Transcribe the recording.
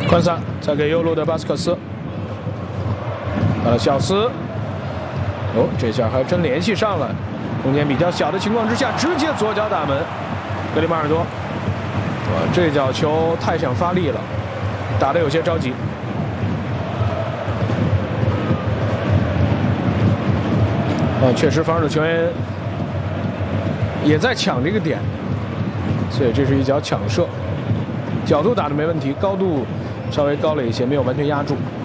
宽散，再给右路的巴斯克斯，到了小斯。哦，这下还真联系上了，空间比较小的情况之下，直接左脚打门。格里马尔多，这脚球太想发力了，打得有些着急。确实防守球员也在抢这个点，所以这是一脚抢射，角度打得没问题，高度稍微高了一些，没有完全压住。